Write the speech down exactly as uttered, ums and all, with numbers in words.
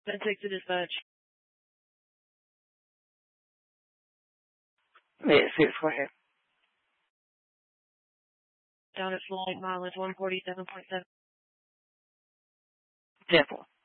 ten six to dispatch. Yeah, six, go ahead. Down at flight mileage one forty-seven point seven. Temple.